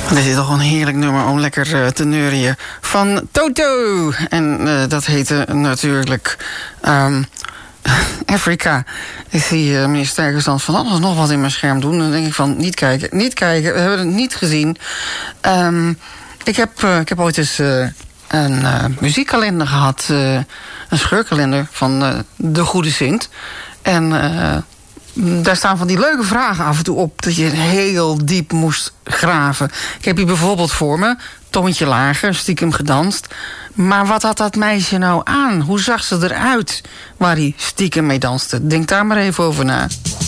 Dit is toch een heerlijk nummer om lekker te neurien. Van Toto. En dat heette natuurlijk Africa. Ik zie meneer Sterkenstand van alles nog wat in mijn scherm doen. Dan denk ik van, niet kijken. We hebben het niet gezien. Ik heb ooit eens een muziekkalender gehad. Een scheurkalender van De Goede Sint. En daar staan van die leuke vragen af en toe op, dat je heel diep moest graven. Ik heb hier bijvoorbeeld voor me, toontje lager, stiekem gedanst. Maar wat had dat meisje nou aan? Hoe zag ze eruit waar hij stiekem mee danste? Denk daar maar even over na.